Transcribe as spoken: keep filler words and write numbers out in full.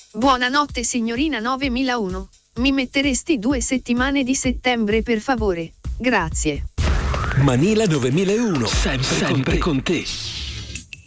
Buonanotte signorina novemilauno. Mi metteresti due settimane di settembre per favore? Grazie. Manila novemilauno. Sempre, sempre con te.